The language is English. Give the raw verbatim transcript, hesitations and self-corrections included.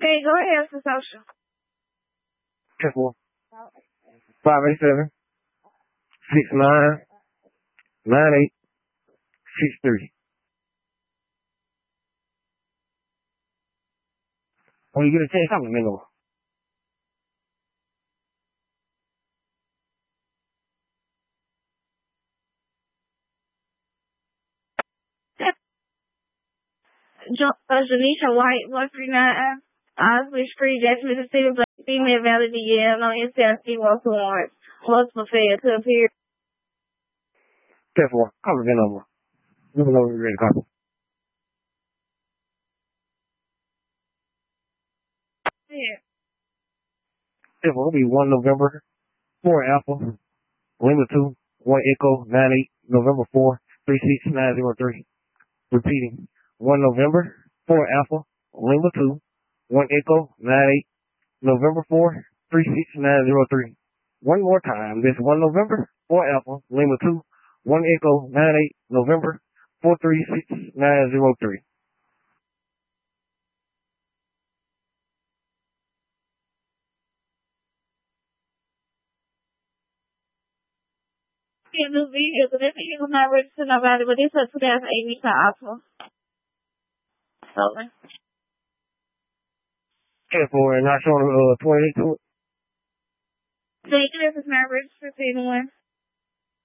Okay, go ahead for social. ten four. five eight seven. six nine. nine eight. six three. When you get a chance, I'm in the middle. Uh, Janisha White, one three nine, Osprey Street, Jackson, Mississippi, black female, valid yeah, no N C I C, multiple warrants, multiple failure to appear. ten four. Call the number. You know we're ready to call. Yeah. ten four will be one November, four Alpha, Lima two, one Echo, nine eight, November four, three six nine zero three. Repeating. one November, four Alpha, Lima two, one Echo, nine eight, November four, three six nine zero three. One more time. This one November, four Alpha, Lima two, one Echo, nine eight, November four three six nine zero three. Yeah, new vehicles, and this vehicle not registered to nobody, but this is a two thousand eight Nissan Altima. Over. ten four and not showing uh twenty-eight to it. So this is not registered to anyone.